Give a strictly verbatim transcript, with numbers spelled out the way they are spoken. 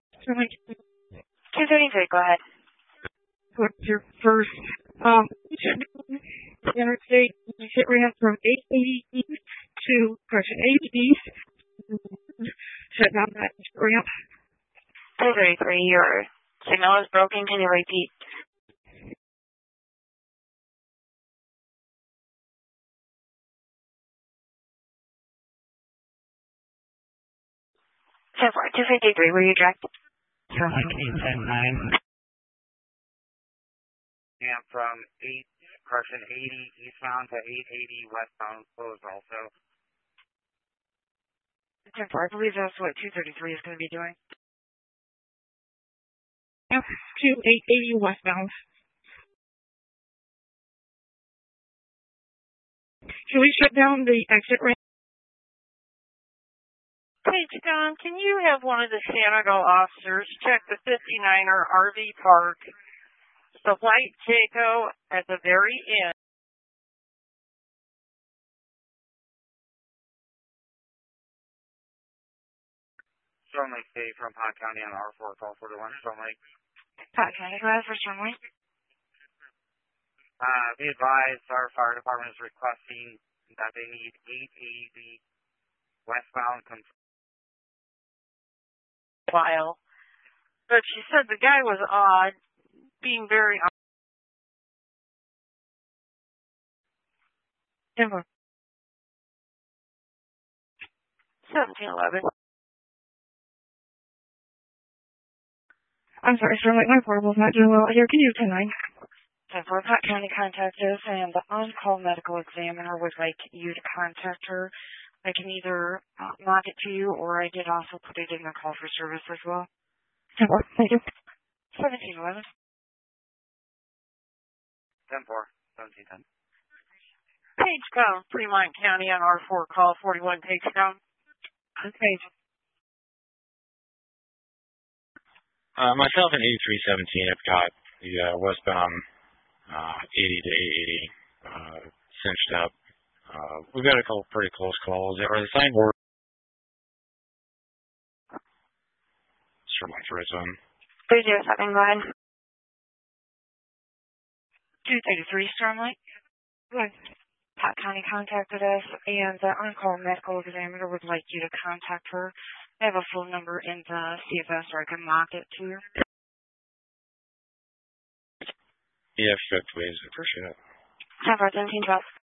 So like, two thirty-three, go ahead. what's your first, um, interstate exit ramp from eight eighty east to, correction, eighty east, shut down that exit ramp. two thirty-three, your signal is broken. Can you repeat? ten four, two fifty-three, were you direct? Traffic eight ten nine. And from eight, correction, eighty eastbound to eight eighty westbound closed also. ten four, I believe that's what two thirty-three is going to be doing. F to eight eighty westbound. Can we shut down the exit ramp? Page Tom, can you have one of the Sanago officers check the fifty-niner R V park, the white Jayco at the very end? Storm Lake State from Pot County on R four, call forty-one, Storm Lake. Pot County, go ahead for Storm Lake. Uh, be advised, our fire department is requesting that they need eight eighty westbound control. While, but she said the guy was odd, being very odd. Never. seventeen eleven. I'm sorry, sir, like my portable's not doing well here. Can you ten nine? ten four, Pot County contact us, and the on-call medical examiner would like you to contact her. I can either uh, knock it to you, or I did also put it in the call for service as well. ten four, thank you. seventeen eleven. ten four, seventeen ten. Page Cone, Fremont County on R four, call forty-one, Page Cone. Okay. Uh, myself and eighty-three seventeen have got the uh, westbound uh, eighty to eight eighty uh, cinched up. Uh, we've got a couple pretty close calls. Are the sign board? Storm Lake red zone. three zero seven, go ahead. two thirty-three, Storm Lake. Go ahead. Pot County contacted us, and the on-call medical examiner would like you to contact her. I have a phone number in the C F S, or I can mock it to you. Yeah, if you could, please. I appreciate it. ten four, seventeen twelve.